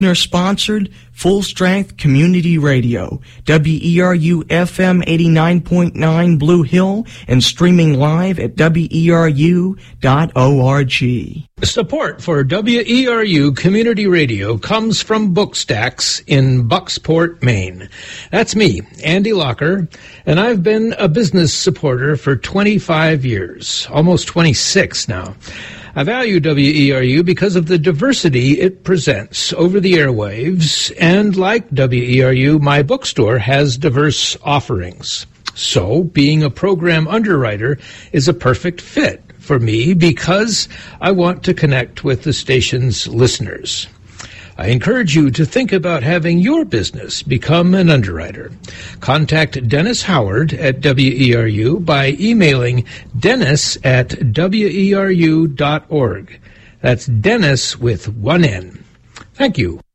Sponsored full-strength community radio, WERU-FM 89.9 Blue Hill, and streaming live at WERU.org. Support for WERU Community Radio comes from Bookstacks in Bucksport, Maine. That's me, Andy Locker, and I've been a business supporter for 25 years, almost 26 now. I value WERU because of the diversity it presents over the airwaves, and like WERU, my bookstore has diverse offerings. So, being a program underwriter is a perfect fit for me because I want to connect with the station's listeners. I encourage you to think about having your business become an underwriter. Contact Dennis Howard at WERU by emailing dennis@weru.org. That's Dennis with one N. Thank you.